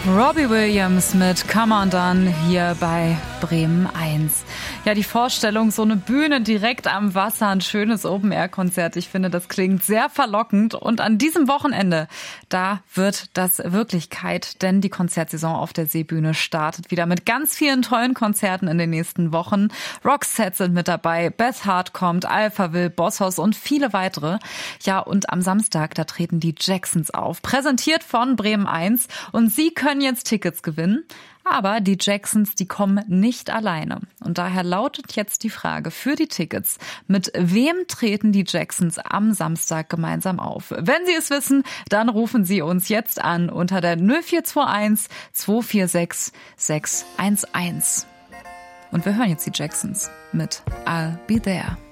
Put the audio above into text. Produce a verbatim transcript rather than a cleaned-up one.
Robbie Williams mit Come On Done hier bei Bremen eins. Ja, die Vorstellung, so eine Bühne direkt am Wasser, ein schönes Open-Air-Konzert. Ich finde, das klingt sehr verlockend. Und an diesem Wochenende, da wird das Wirklichkeit, denn die Konzertsaison auf der Seebühne startet wieder mit ganz vielen tollen Konzerten in den nächsten Wochen. Roxette sind mit dabei, Beth Hart kommt, Alphaville, Bosshaus und viele weitere. Ja, und am Samstag, da treten die Jacksons auf, präsentiert von Bremen eins. Und sie können jetzt Tickets gewinnen. Aber die Jacksons, die kommen nicht alleine. Und daher lautet jetzt die Frage für die Tickets: Mit wem treten die Jacksons am Samstag gemeinsam auf? Wenn Sie es wissen, dann rufen Sie uns jetzt an unter der null vier zwei eins zwei vier sechs sechs eins eins. Und wir hören jetzt die Jacksons mit I'll Be There.